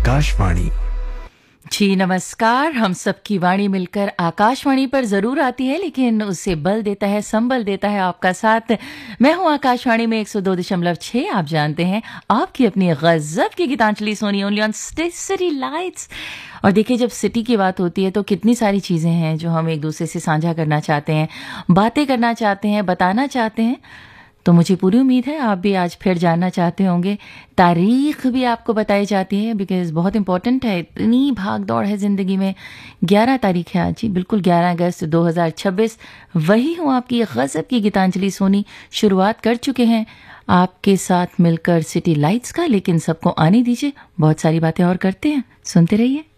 आकाशवाणी। जी नमस्कार। हम सबकी वाणी मिलकर आकाशवाणी पर ज़रूर आती है, लेकिन उसे बल देता है, संबल देता है आपका साथ। मैं हूँ आकाशवाणी में 102.6। आप जानते हैं, आपकी अपनी गज़ब की Geetanjali Soni, only on city lights. और देखिए, जब सिटी की बात होती है तो कितनी सारी चीज़ें हैं जो हम एक दूसरे से साझा करना चाहते हैं, बातें करना चाहते हैं, बताना चाहते हैं। तो मुझे पूरी उम्मीद है आप भी आज फिर जानना चाहते होंगे। तारीख भी आपको बताई जाती है, बिकॉज़ बहुत इंपॉर्टेंट है। इतनी भाग दौड़ है ज़िंदगी में। 11 तारीख है आज, जी बिल्कुल 11 अगस्त 2026। वही हूँ आपकी गज़ब की गीतांजलि सोनी। शुरुआत कर चुके हैं आपके साथ मिलकर सिटी लाइट्स का, लेकिन सबको आने दीजिए, बहुत सारी बातें और करते हैं। सुनते रहिए।